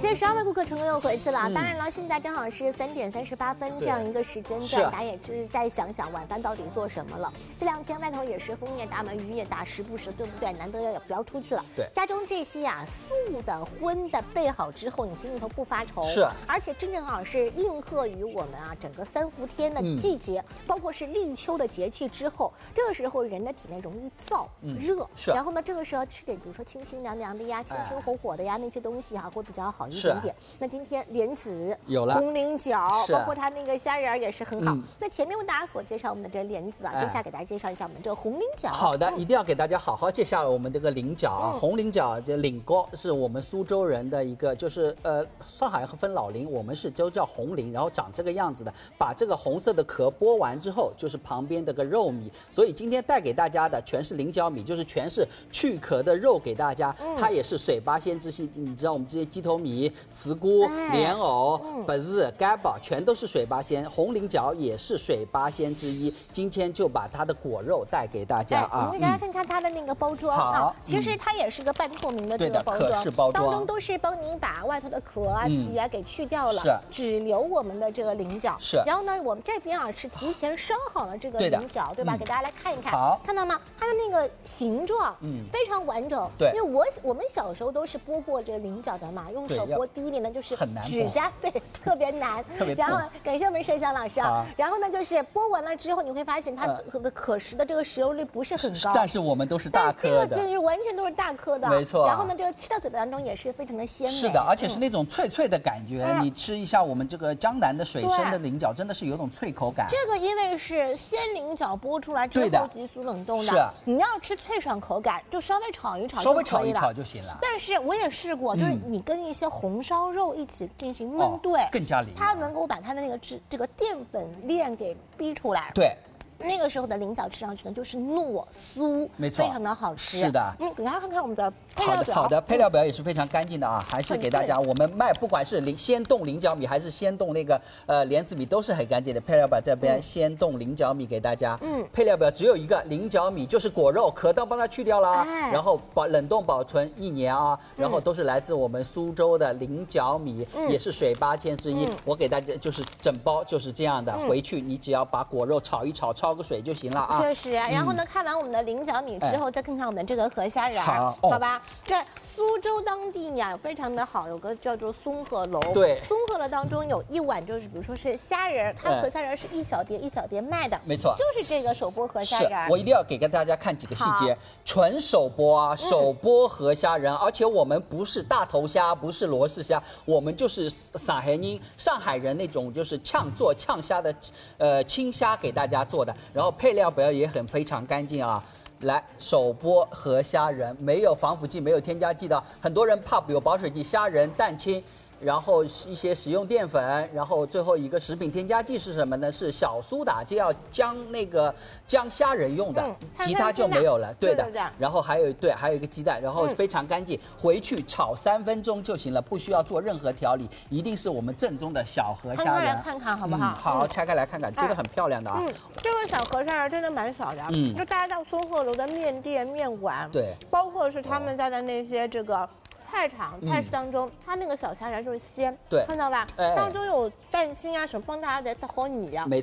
谢12位顾客成功又回去了。当然了，现在正好是3点38分这样一个时间段，大家也是再想想晚饭到底做什么了。这2天外头也是风也大嘛，雨也大，时不时对不对？难得也不要出去了。 对， 家中这些素的、荤的备好之后，你心里头不发愁。 是， 而且正好是应和于我们整个3伏天的季节，包括是立秋的节气之后，这个时候人的体内容易燥热， 是。 然后呢，这个时候吃点，比如说清清凉凉的呀，清清火火的呀，那些东西会比较好一点点。那今天莲子有了， 红菱角，包括它那个虾仁也是很好。那前面为大家所介绍我们的这个莲子接下来给大家介绍一下我们这个红菱角。 好的，一定要给大家好好介绍我们这个菱角红菱角这菱角是我们苏州人的一个，就是上海分老菱，我们都叫红菱，然后长这个样子的。把这个红色的壳剥完之后，就是旁边这个肉米。所以今天带给大家的全是菱角米，就是全是去壳的肉给大家。它也是水八仙之系，你知道我们这些鸡头米、茨菇、莲藕、白子、干宝全都是水八仙，红菱角也是水八仙之一。今天就把它的果肉带给大家我们给大家看看它的那个包装其实它也是个半透明的这个包装， 可视包装当中都是帮你把外头的壳皮给去掉了，只留我们的这个菱角。 是， 然后呢，我们这边是提前烧好了这个菱角，对吧？给大家来看一看， 好， 看到吗？它的那个形状非常完整。 对， 因为我们小时候都是剥过这个菱角的嘛，用手剥第一点呢就是指甲，对，特别难。然后感谢我们沈翔老师然后呢就是剥完了之后，你会发现它的可食的这个食用率不是很高， 但是我们都是大颗的， 这个就是完全都是大颗的， 没错。 然后呢，这个吃到嘴巴当中也是非常的鲜美， 是的，而且是那种脆脆的感觉。你吃一下我们这个江南的水生的菱角，真的是有种脆口感。 这个因为是鲜菱角剥出来之后急速冷冻的， 是。 你要吃脆爽口感，就稍微炒一炒， 稍微炒一炒就行了。 但是我也试过，就是你跟一些红烧肉一起进行焖炖， 更加灵， 它能够把它的那个这个淀粉链给逼出来。 对。 那个时候的菱角吃上去呢，就是糯酥， 没错， 非常的好吃。 是的， 给大家看看我们的配料表。 好的，配料表也是非常干净的还是给大家，我们卖不管是鲜冻菱角米还是鲜冻那个莲子米都是很干净的。配料表这边鲜冻菱角米给大家，配料表只有一个，菱角米就是果肉壳都帮它去掉了，然后冷冻保存1年然后都是来自我们苏州的菱角米，也是水八仙之一。我给大家就是整包就是这样的，回去你只要把果肉炒一炒，焯个水就行了确实，然后呢，看完我们的菱角米之后，再看看我们这个河虾仁，好吧？在苏州当地非常的好，有个叫做松鹤楼。 对， 松鹤楼当中有一碗就是比如说是虾仁，它河虾仁是1小碟1小碟卖的， 没错， 就是这个手剥河虾仁。 我一定要给大家看几个细节，纯手剥手剥河虾仁，而且我们不是大头虾，不是罗氏虾，我们就是上海人那种就是炝虾的青虾给大家做的，然后配料表也非常干净来，手剥河虾仁，没有防腐剂，没有添加剂的。很多人怕有保水剂，虾仁、蛋清，然后一些食用淀粉，然后最后一个食品添加剂是什么呢？是小苏打，就要姜虾仁用的，其他就没有了。对的。然后还有一个鸡蛋，然后非常干净，回去炒3分钟就行了，不需要做任何调理，一定是我们正宗的小河虾仁。 看看好不好？ 好，拆开来看看，这个很漂亮的这个小河虾仁真的蛮小的，就大家到松鹤楼的面店、面馆， 对， 包括是他们家的那些这个菜市当中，它那个小虾仁就是鲜， 对， 看到吧？当中有蛋清什么，帮大家在和你一样。